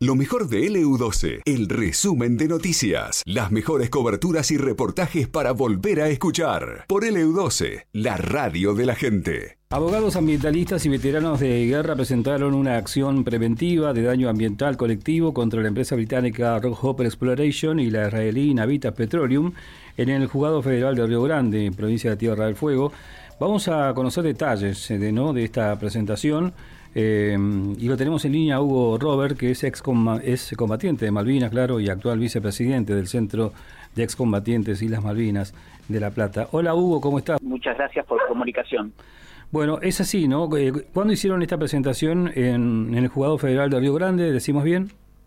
Lo mejor de LU12, el resumen de noticias, las mejores coberturas y reportajes para volver a escuchar. Por LU12, la radio de la gente. Abogados ambientalistas y veteranos de guerra presentaron una acción preventiva de daño ambiental colectivo contra la empresa británica Rockhopper Exploration y la israelí Navitas Petroleum en el Juzgado Federal de Río Grande, provincia de Tierra del Fuego. Vamos a conocer detalles de esta presentación. Y lo tenemos en línea Hugo Robert, que es combatiente de Malvinas, claro, y actual vicepresidente del Centro de Excombatientes Islas Malvinas de La Plata. Hola Hugo, ¿cómo estás? Muchas gracias por la comunicación. Bueno, es así, ¿no? ¿Cuándo hicieron esta presentación en el Juzgado Federal de Río Grande? ¿Decimos bien?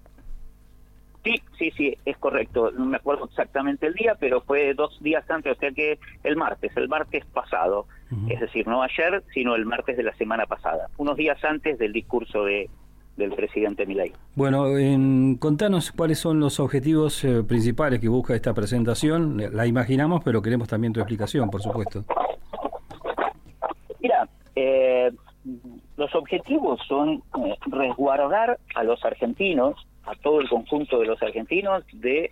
Sí, es correcto. No me acuerdo exactamente el día, pero fue 2 días antes, o sea que el martes pasado. Uh-huh. Es decir, no ayer, sino el martes de la semana pasada. Unos días antes del discurso del presidente Milei. Bueno, contanos cuáles son los objetivos principales que busca esta presentación. La imaginamos, pero queremos también tu explicación, por supuesto. Mira, los objetivos son resguardar a los argentinos, a todo el conjunto de los argentinos, de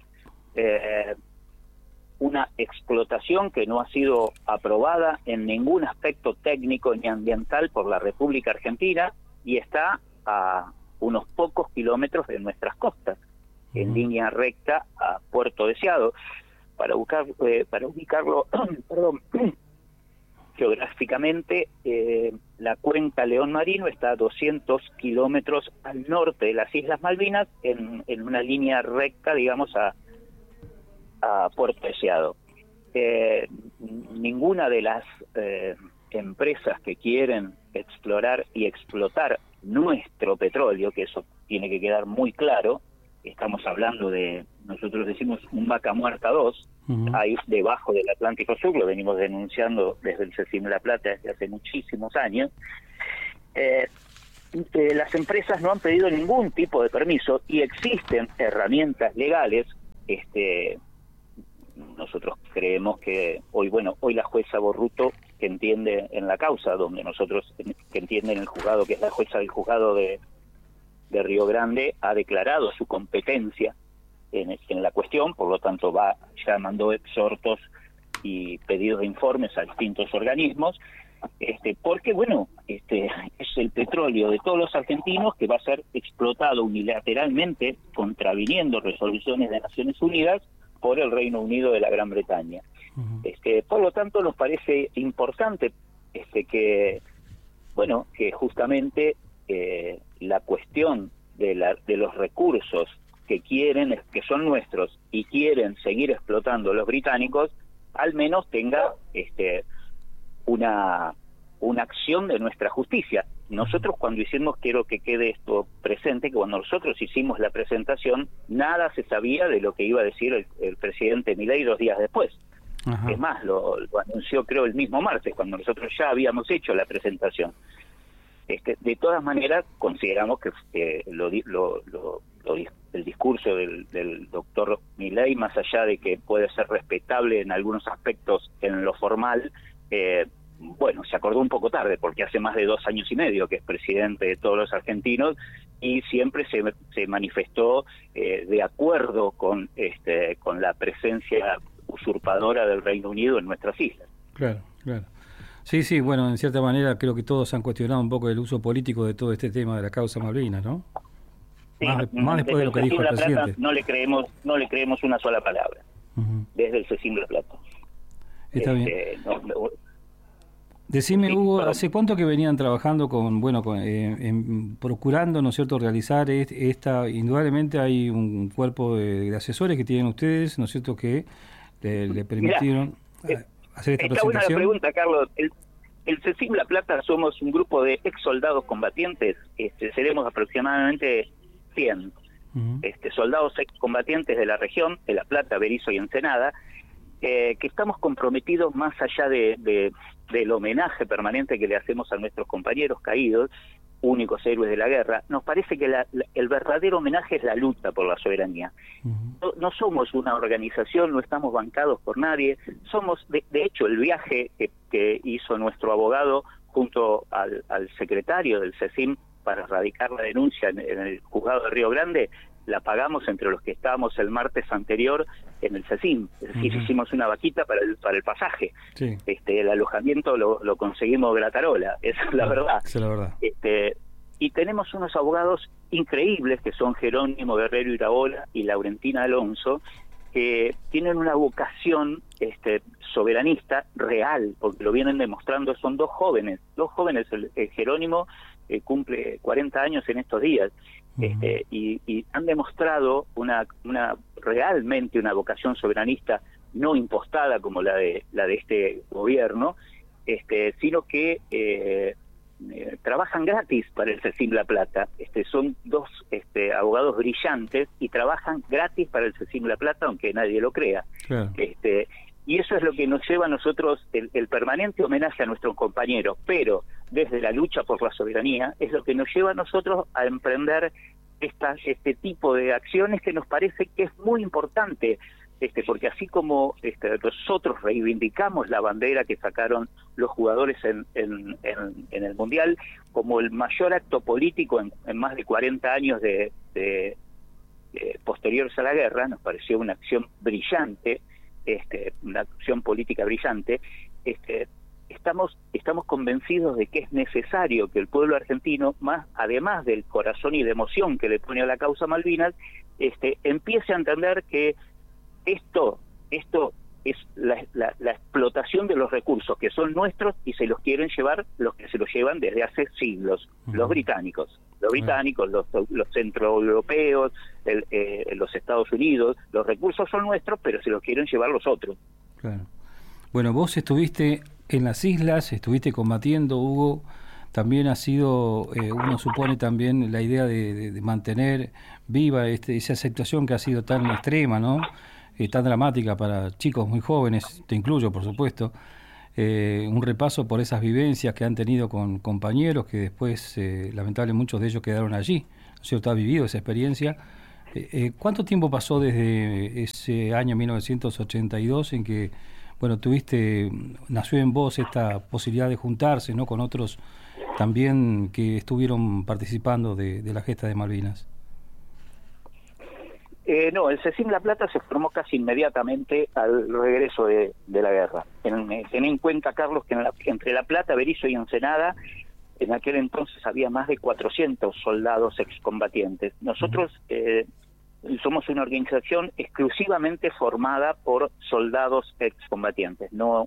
una explotación que no ha sido aprobada en ningún aspecto técnico ni ambiental por la República Argentina y está a unos pocos kilómetros de nuestras costas, en línea recta a Puerto Deseado. Para ubicarlo geográficamente, la cuenca León Marino está a 200 kilómetros al norte de las Islas Malvinas, en una línea recta, digamos, a Puerto Deseado. Ninguna de las empresas que quieren explorar y explotar nuestro petróleo, que eso tiene que quedar muy claro, estamos hablando de, nosotros decimos un vaca muerta 2, uh-huh. Ahí debajo del Atlántico Sur, lo venimos denunciando desde el CECIM La Plata desde hace muchísimos años. Las empresas no han pedido ningún tipo de permiso y existen herramientas legales. Nosotros creemos que hoy la jueza Borruto, que entiende en la causa, donde nosotros, que entiende en el juzgado, que es la jueza del juzgado de Río Grande, ha declarado su competencia en la cuestión, por lo tanto ya mandó exhortos y pedidos de informes a distintos organismos, porque es el petróleo de todos los argentinos que va a ser explotado unilateralmente, contraviniendo resoluciones de Naciones Unidas por el Reino Unido de la Gran Bretaña. Uh-huh. Por lo tanto, nos parece importante que justamente la cuestión de los recursos que son nuestros y quieren seguir explotando los británicos, al menos tenga una acción de nuestra justicia. Nosotros quiero que quede esto presente, que cuando nosotros hicimos la presentación, nada se sabía de lo que iba a decir el presidente Milei 2 días después. Ajá. Es más, lo anunció creo el mismo martes, cuando nosotros ya habíamos hecho la presentación. De todas maneras, consideramos que el discurso del doctor Milei, más allá de que puede ser respetable en algunos aspectos en lo formal, se acordó un poco tarde, porque hace más de 2 años y medio que es presidente de todos los argentinos y siempre se manifestó de acuerdo con la presencia usurpadora del Reino Unido en nuestras islas. Claro. Sí, bueno, en cierta manera creo que todos han cuestionado un poco el uso político de todo este tema de la causa Malvinas, ¿no? Sí, más después de lo que dijo el presidente. No le creemos una sola palabra, uh-huh. Desde el CECIM La Plata. Está bien. Decime, sí, Hugo, ¿hace cuánto que venían trabajando procurando, ¿no es cierto?, realizar indudablemente hay un cuerpo de asesores que tienen ustedes, ¿no es cierto?, que le permitieron hacer esta presentación. Está buena la pregunta, Carlos. El CECIM La Plata somos un grupo de ex soldados combatientes, seremos aproximadamente 100 uh-huh. Soldados ex combatientes de la región, de La Plata, Berisso y Ensenada, que estamos comprometidos más allá del homenaje permanente que le hacemos a nuestros compañeros caídos, únicos héroes de la guerra. Nos parece que el verdadero homenaje es la lucha por la soberanía. Uh-huh. No somos una organización, no estamos bancados por nadie, somos, de hecho, el viaje que hizo nuestro abogado junto al secretario del CECIM para radicar la denuncia en el juzgado de Río Grande, la pagamos entre los que estábamos el martes anterior en el CECIM, es decir, hicimos una vaquita para el pasaje. Sí. El alojamiento lo conseguimos gratarola, esa es la verdad. Esa es la verdad. Y tenemos unos abogados increíbles que son Jerónimo Guerrero Iraola y Laurentina Alonso, que tienen una vocación soberanista real, porque lo vienen demostrando. Son dos jóvenes, el Jerónimo cumple 40 años en estos días, y han demostrado realmente una vocación soberanista no impostada como la de este gobierno, sino que trabajan gratis para el CECIM La Plata. Son dos abogados brillantes y trabajan gratis para el CECIM La Plata, aunque nadie lo crea. Claro. Y eso es lo que nos lleva a nosotros, el permanente homenaje a nuestros compañeros, pero desde la lucha por la soberanía, es lo que nos lleva a nosotros a emprender este tipo de acciones que nos parece que es muy importante, porque así como nosotros reivindicamos la bandera que sacaron los jugadores en el Mundial como el mayor acto político en más de 40 años de posteriores a la guerra, nos pareció una acción brillante, una acción política brillante. Estamos convencidos de que es necesario que el pueblo argentino, además del corazón y de emoción que le pone a la causa Malvinas, empiece a entender que esto es la explotación de los recursos que son nuestros y se los quieren llevar los que se los llevan desde hace siglos, los británicos, los centroeuropeos, los Estados Unidos. Los recursos son nuestros, pero se los quieren llevar los otros. Claro. Bueno, vos estuviste en las islas, estuviste combatiendo, Hugo. También ha sido, uno supone también la idea de mantener viva esa aceptación que ha sido tan extrema, ¿no? Tan dramática para chicos muy jóvenes, te incluyo por supuesto, un repaso por esas vivencias que han tenido con compañeros que después, lamentablemente muchos de ellos quedaron allí, ¿no es cierto? Ha vivido esa experiencia. ¿Cuánto tiempo pasó desde ese año 1982 en que, bueno, nació en vos esta posibilidad de juntarse, ¿no?, con otros también que estuvieron participando de la gesta de Malvinas? No, el CECIM La Plata se formó casi inmediatamente al regreso de la guerra. Ten en cuenta, Carlos, que entre La Plata, Berisso y Ensenada, en aquel entonces había más de 400 soldados excombatientes. Nosotros somos una organización exclusivamente formada por soldados excombatientes. No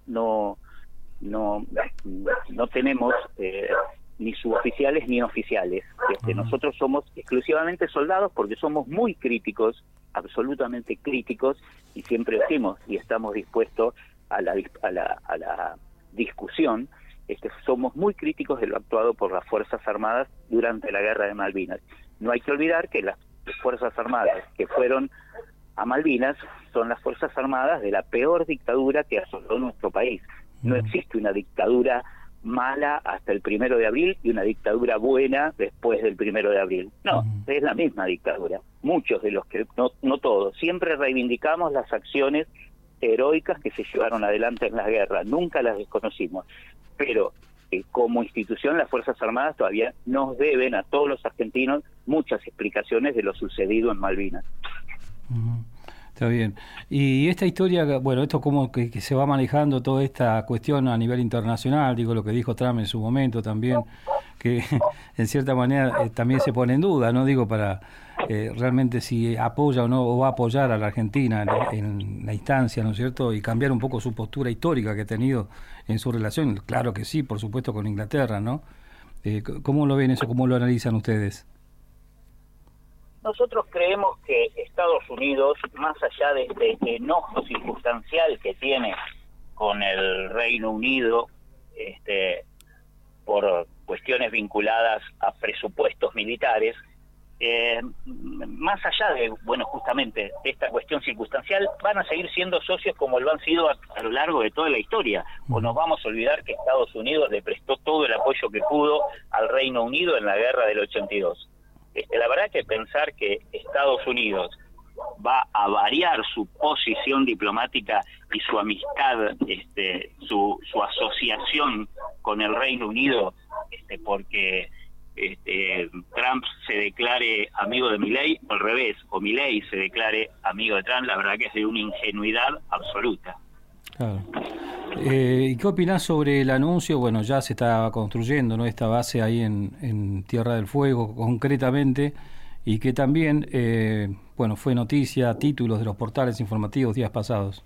tenemos ni suboficiales ni oficiales. Nosotros somos exclusivamente soldados porque somos muy críticos, absolutamente críticos, y siempre decimos y estamos dispuestos a la discusión. Somos muy críticos de lo actuado por las Fuerzas Armadas durante la Guerra de Malvinas. No hay que olvidar que las Fuerzas Armadas que fueron a Malvinas son las Fuerzas Armadas de la peor dictadura que asoló nuestro país. No existe una dictadura mala hasta el 1 de abril y una dictadura buena después del 1 de abril. No, es la misma dictadura. Muchos de los que, no todos, siempre reivindicamos las acciones heroicas que se llevaron adelante en la guerra, nunca las desconocimos, pero como institución las Fuerzas Armadas todavía nos deben a todos los argentinos muchas explicaciones de lo sucedido en Malvinas. Está bien. Y esta historia, bueno, esto como que se va manejando toda esta cuestión a nivel internacional, digo lo que dijo Trump en su momento también, que en cierta manera también se pone en duda, ¿no? Digo, para realmente si apoya o no, o va a apoyar a la Argentina en la instancia, ¿no es cierto? Y cambiar un poco su postura histórica que ha tenido en su relación. Claro que sí, por supuesto, con Inglaterra, ¿no? ¿Cómo lo ven eso? ¿Cómo lo analizan ustedes? Nosotros creemos que Estados Unidos, más allá de este enojo circunstancial que tiene con el Reino Unido, por cuestiones vinculadas a presupuestos militares, más allá de, bueno, justamente de esta cuestión circunstancial, van a seguir siendo socios como lo han sido a lo largo de toda la historia. O nos vamos a olvidar que Estados Unidos le prestó todo el apoyo que pudo al Reino Unido en la guerra del 82. La verdad que pensar que Estados Unidos va a variar su posición diplomática y su amistad, su asociación con el Reino Unido, porque Trump se declare amigo de Milei, o al revés, o Milei se declare amigo de Trump, la verdad que es de una ingenuidad absoluta. Claro. ¿Y qué opinás sobre el anuncio? Bueno, ya se está construyendo, ¿no?, esta base ahí en Tierra del Fuego, concretamente, y que también, bueno, fue noticia, títulos de los portales informativos días pasados.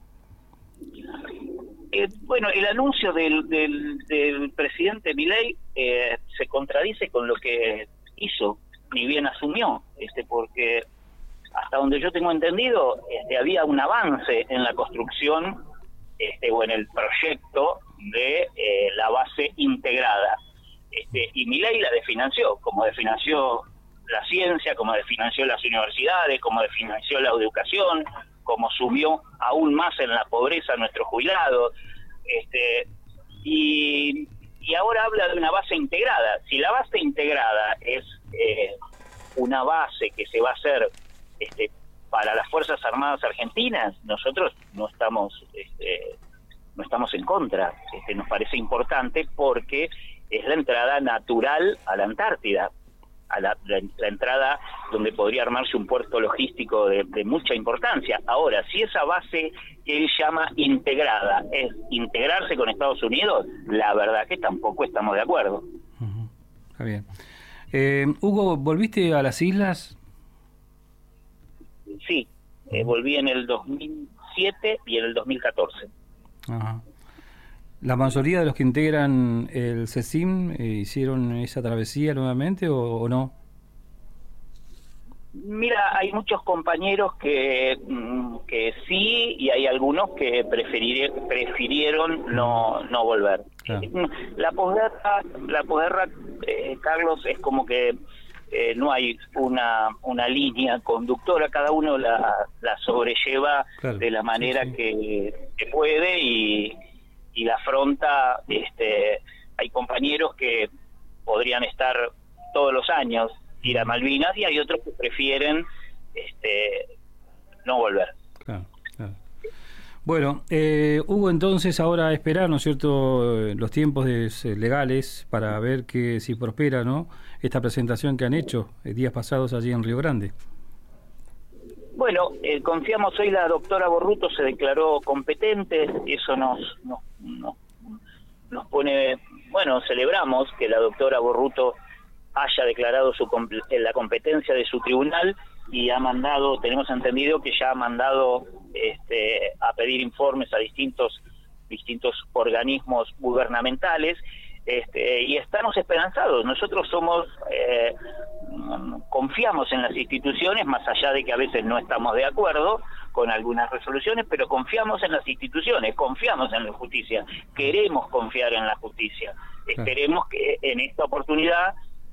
Bueno, el anuncio del presidente Milei se contradice con lo que hizo, ni bien asumió, porque hasta donde yo tengo entendido, había un avance en la construcción o en el proyecto de la base integrada. Y Milei la desfinanció, como desfinanció la ciencia, como desfinanció las universidades, como desfinanció la educación, como subió aún más en la pobreza a nuestros jubilados, y ahora habla de una base integrada. Si la base integrada es una base que se va a hacer para las Fuerzas Armadas Argentinas, nosotros no estamos en contra. Nos parece importante porque es la entrada natural a la Antártida, a la entrada donde podría armarse un puerto logístico de mucha importancia. Ahora, si esa base que él llama integrada es integrarse con Estados Unidos, la verdad que tampoco estamos de acuerdo. Uh-huh. Está bien. Hugo, ¿volviste a las islas? Sí, volví en el 2007 y en el 2014. Ajá. ¿La mayoría de los que integran el CECIM hicieron esa travesía nuevamente o no? Mira, hay muchos compañeros que sí, y hay algunos que prefirieron no volver. Claro. La posguerra, Carlos, es como que no hay una línea conductora, cada uno la sobrelleva, claro, de la manera que puede y la afronta. Hay compañeros que podrían estar todos los años ir a Malvinas y hay otros que prefieren no volver. Claro, claro. Bueno, Hugo, entonces ahora a esperar, ¿no es cierto?, los tiempos legales para ver que si prospera, ¿no?, esta presentación que han hecho días pasados allí en Río Grande. Bueno, confiamos. Hoy la doctora Borruto se declaró competente, eso nos pone, bueno, celebramos que la doctora Borruto haya declarado la competencia de su tribunal y ha mandado, tenemos entendido que ya ha mandado a pedir informes a distintos organismos gubernamentales, y estamos esperanzados. Nosotros confiamos en las instituciones, más allá de que a veces no estamos de acuerdo con algunas resoluciones, pero confiamos en las instituciones, confiamos en la justicia, queremos confiar en la justicia. Esperemos que en esta oportunidad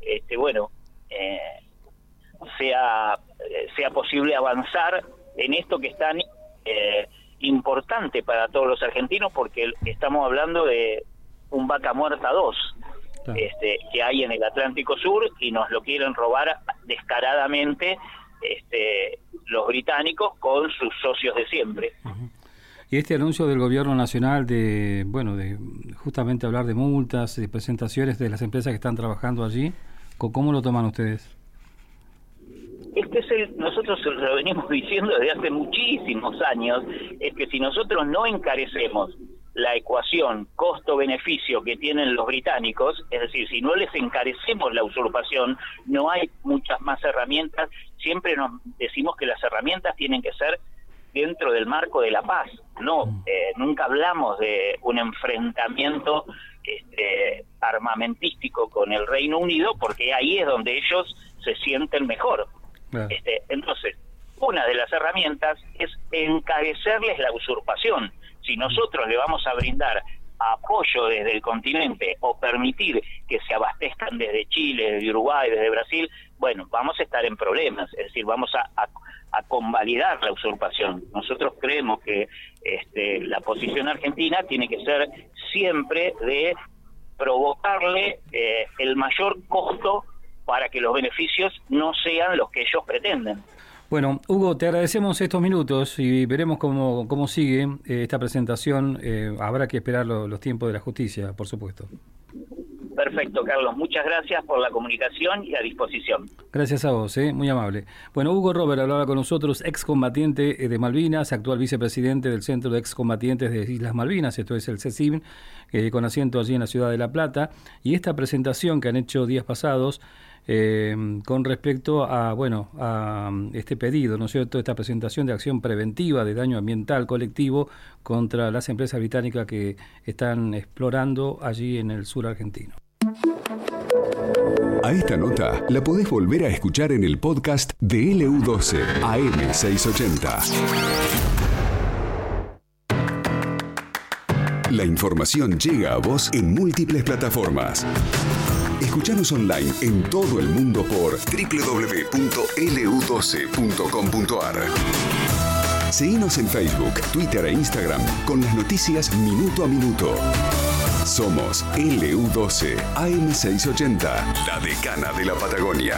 sea posible avanzar en esto que es tan importante para todos los argentinos, porque estamos hablando de un Vaca Muerta 2, claro, que hay en el Atlántico Sur, y nos lo quieren robar descaradamente los británicos con sus socios de siempre. Uh-huh. Y este anuncio del gobierno nacional de justamente hablar de multas, de presentaciones de las empresas que están trabajando allí, ¿cómo lo toman ustedes? Nosotros lo venimos diciendo desde hace muchísimos años, es que si nosotros no encarecemos la ecuación costo-beneficio que tienen los británicos, es decir, si no les encarecemos la usurpación, no hay muchas más herramientas. Siempre nos decimos que las herramientas tienen que ser dentro del marco de la paz. Nunca hablamos de un enfrentamiento armamentístico con el Reino Unido, porque ahí es donde ellos se sienten mejor. Entonces, una de las herramientas es encarecerles la usurpación. Si nosotros le vamos a brindar apoyo desde el continente o permitir que se abastezcan desde Chile, desde Uruguay, desde Brasil, bueno, vamos a estar en problemas, es decir, vamos a convalidar la usurpación. Nosotros creemos que la posición argentina tiene que ser siempre de provocarle el mayor costo para que los beneficios no sean los que ellos pretenden. Bueno, Hugo, te agradecemos estos minutos y veremos cómo sigue esta presentación. Habrá que esperar los tiempos de la justicia, por supuesto. Perfecto, Carlos. Muchas gracias por la comunicación y a disposición. Gracias a vos, muy amable. Bueno, Hugo Robert hablaba con nosotros, excombatiente de Malvinas, actual vicepresidente del Centro de Excombatientes de Islas Malvinas, esto es el CECIM, con asiento allí en la ciudad de La Plata. Y esta presentación que han hecho días pasados con respecto a este pedido, ¿no es cierto?, esta presentación de acción preventiva de daño ambiental colectivo contra las empresas británicas que están explorando allí en el sur argentino. A esta nota la podés volver a escuchar en el podcast de LU12 AM680. La información llega a vos en múltiples plataformas. Escuchanos online en todo el mundo por www.lu12.com.ar. Seguinos en Facebook, Twitter e Instagram con las noticias minuto a minuto. Somos LU12 AM680, la decana de la Patagonia.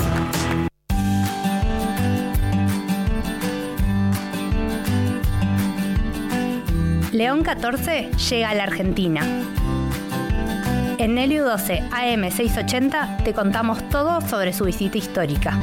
León 14 llega a la Argentina. En LU12 AM680 te contamos todo sobre su visita histórica.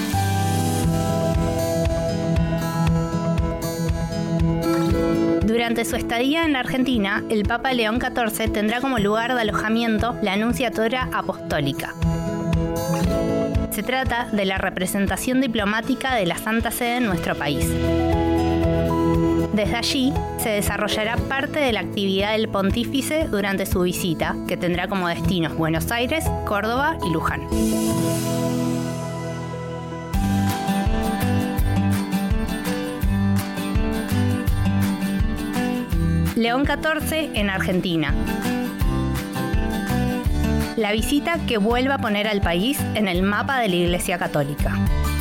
Durante su estadía en la Argentina, el Papa León XIV tendrá como lugar de alojamiento la Anunciatura Apostólica. Se trata de la representación diplomática de la Santa Sede en nuestro país. Desde allí se desarrollará parte de la actividad del pontífice durante su visita, que tendrá como destinos Buenos Aires, Córdoba y Luján. León XIV en Argentina. La visita que vuelve a poner al país en el mapa de la Iglesia Católica.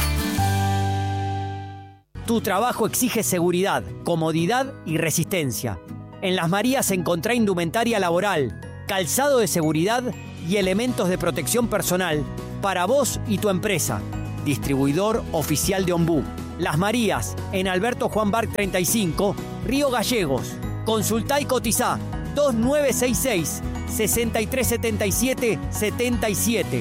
Tu trabajo exige seguridad, comodidad y resistencia. En Las Marías encontrá indumentaria laboral, calzado de seguridad y elementos de protección personal para vos y tu empresa. Distribuidor oficial de Ombú. Las Marías, en Alberto Juan Barc 35, Río Gallegos. Consultá y cotizá 2966 6377 77.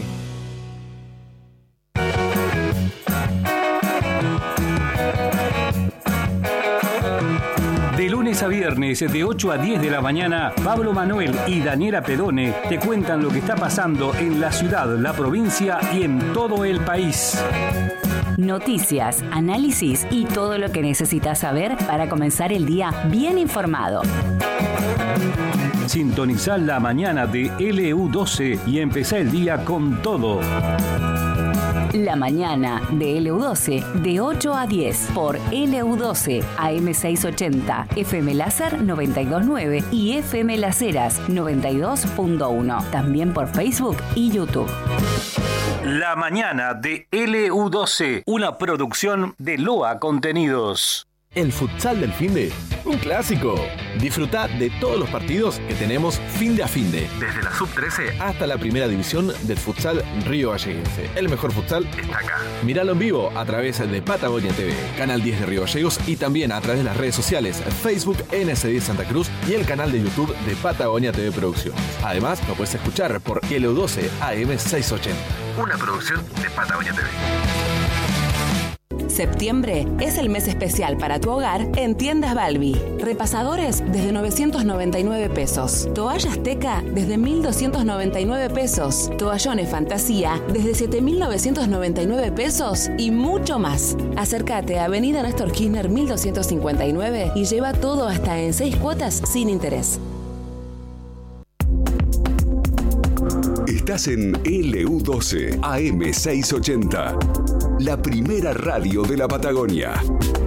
De lunes a viernes, de 8 a 10 de la mañana, Pablo Manuel y Daniela Pedone te cuentan lo que está pasando en la ciudad, la provincia y en todo el país. Noticias, análisis y todo lo que necesitas saber para comenzar el día bien informado. Sintonizá la mañana de LU12 y empezá el día con todo. La mañana de LU12 de 8 a 10 por LU12 AM680, FM Láser 92.9 y FM Las Heras 92.1. También por Facebook y YouTube. La mañana de LU12, una producción de Loa Contenidos. El futsal del finde, un clásico. Disfrutá de todos los partidos que tenemos finde a finde. Desde la sub-13 hasta la primera división del futsal Río Galleguense. El mejor futsal está acá. Míralo en vivo a través de Patagonia TV, Canal 10 de Río Gallegos y también a través de las redes sociales Facebook NS10 Santa Cruz y el canal de YouTube de Patagonia TV Producciones. Además, lo puedes escuchar por LU12 AM680. Una producción de Patagonia TV. Septiembre es el mes especial para tu hogar en Tiendas Balbi. Repasadores desde 999 pesos. Toallas Teca desde 1.299 pesos. Toallones Fantasía desde 7.999 pesos y mucho más. Acércate a Avenida Néstor Kirchner 1259 y lleva todo hasta en 6 cuotas sin interés. Estás en LU12 AM680, la primera radio de la Patagonia.